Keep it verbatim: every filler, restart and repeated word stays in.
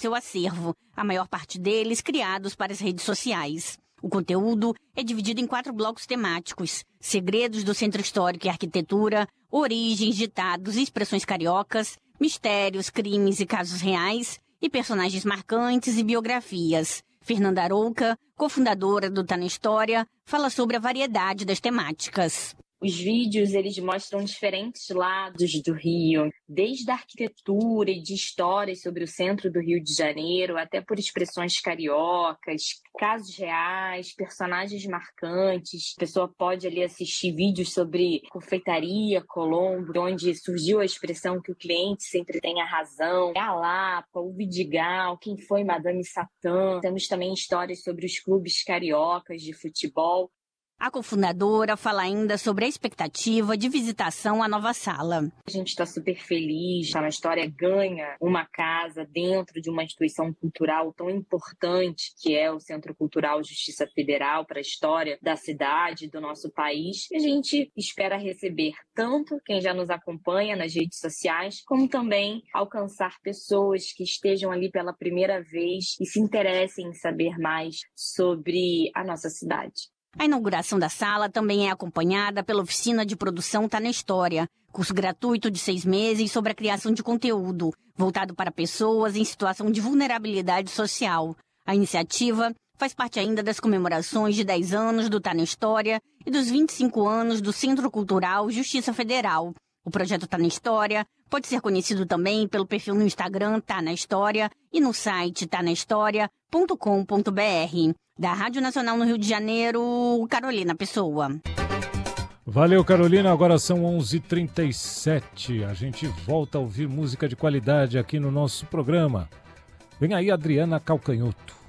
seu acervo, a maior parte deles criados para as redes sociais. O conteúdo é dividido em quatro blocos temáticos: segredos do Centro Histórico e Arquitetura, origens, ditados e expressões cariocas, mistérios, crimes e casos reais, e personagens marcantes e biografias. Fernanda Arouca, cofundadora do Tá na História, fala sobre a variedade das temáticas. Os vídeos, eles mostram diferentes lados do Rio, desde a arquitetura e de histórias sobre o centro do Rio de Janeiro, até por expressões cariocas, casos reais, personagens marcantes. A pessoa pode ali assistir vídeos sobre confeitaria Colombo, onde surgiu a expressão que o cliente sempre tem a razão, a Lapa, o Vidigal, quem foi Madame Satã. Temos também histórias sobre os clubes cariocas de futebol. A cofundadora fala ainda sobre a expectativa de visitação à nova sala. A gente está super feliz, Tá na História ganha uma casa dentro de uma instituição cultural tão importante que é o Centro Cultural Justiça Federal para a história da cidade, do nosso país. E a gente espera receber tanto quem já nos acompanha nas redes sociais, como também alcançar pessoas que estejam ali pela primeira vez e se interessem em saber mais sobre a nossa cidade. A inauguração da sala também é acompanhada pela oficina de produção Tá na História, curso gratuito de seis meses sobre a criação de conteúdo, voltado para pessoas em situação de vulnerabilidade social. A iniciativa faz parte ainda das comemorações de dez anos do Tá na História e dos vinte e cinco anos do Centro Cultural Justiça Federal. O projeto Tá na História pode ser conhecido também pelo perfil no Instagram Tá na História e no site tá na história ponto com ponto b r. Da Rádio Nacional no Rio de Janeiro, Carolina Pessoa. Valeu, Carolina. Agora são onze e trinta e sete. A gente volta a ouvir música de qualidade aqui no nosso programa. Vem aí, Adriana Calcanhoto.